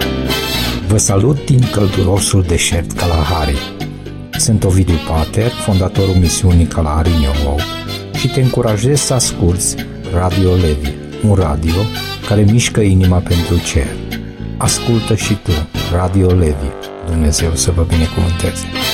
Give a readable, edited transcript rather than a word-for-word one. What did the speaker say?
Vă salut din căldurosul deșert Kalahari. Sunt Ovidiu Pater, fondatorul misiunii Kalahari in Your Hope, și te încurajez să asculți Radio Levi, un radio care mișcă inima pentru cer. Ascultă și tu Radio Levi. Dumnezeu să vă binecuvânteze.